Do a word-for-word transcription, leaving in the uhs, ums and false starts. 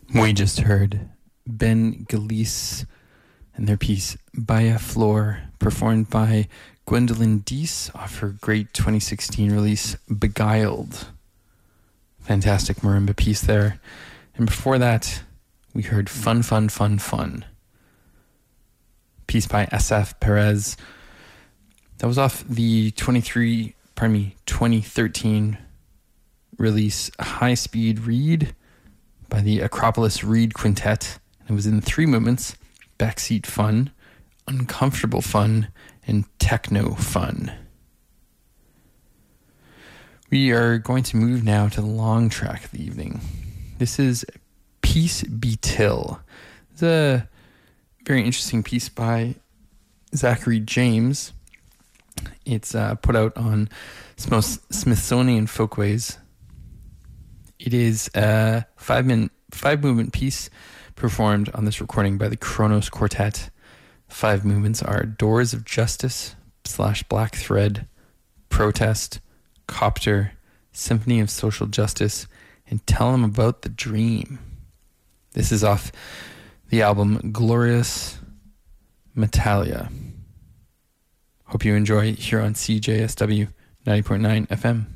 We just heard Ben Galice and their piece Baya Flor, performed by Gwendolyn Deese off her great twenty sixteen release Beguiled. Fantastic marimba piece there. And before that, we heard Fun, Fun, Fun, Fun. Piece by Asaf Perez. That was off the twenty-three, pardon me, twenty thirteen release High Speed Read by the Acropolis Reed Quintet. And it was in three movements: Backseat Fun, Uncomfortable Fun, and Techno Fun. We are going to move now to the long track of the evening. This is Peace Be Till. It's a very interesting piece by Zachary James. It's uh, put out on Smithsonian Folkways. It is a five-minute, five-movement piece performed on this recording by the Kronos Quartet. Five movements are Doors of Justice slash Black Thread, Protest, Copter, Symphony of Social Justice, and Tell 'Em About the Dream. This is off the album Glorious Metalia. Hope you enjoy here on C J S W ninety point nine F M.